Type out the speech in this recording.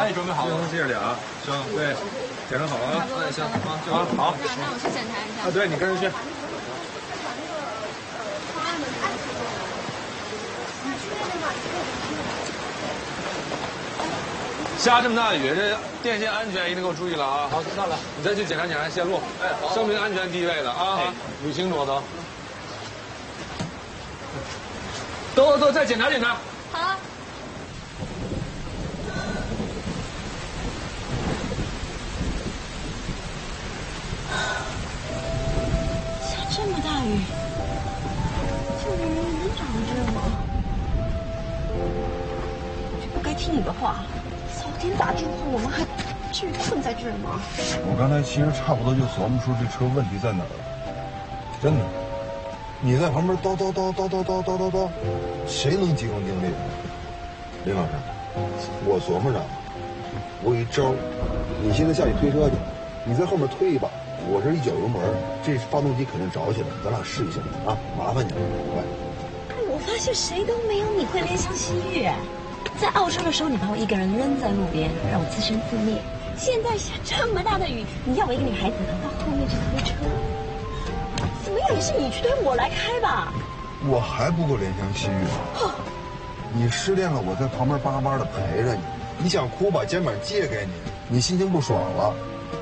他也准备好了。 谢谢俩，行，对，检查好了啊。 哎，行啊， 好。 那我去检查一下。 啊，对你跟着去。下这么大雨，这电线安全一定给我注意了啊！ 好，知道了。 你再去检查线路， 哎，好， 生命安全第一位的啊！捋清楚都。走，再检查检查。 好。 下这么大雨，这个人能长这吗？我就不该听你的话。早点打电话，我们还至于困在这儿吗？ 我刚才其实差不多就琢磨出这车问题在哪儿了，真的。你在旁边叨，谁能集中精力？林老师，我琢磨着，我有一招，你现在下去推车去，你在后面推一把，我这一脚油门，这发动机肯定着起来，咱俩试一下啊，麻烦你了，快。 我发现谁都没有你会怜香惜玉。在澳洲的时候，你把我一个人扔在路边，让我自生自灭。现在下这么大的雨，你要我一个女孩子到后面去推车，怎么样也是你去推，我来开吧。 我还不够怜香惜玉。你失恋了，我在旁边巴巴的陪着你。你想哭，把肩膀借给你。你心情不爽了，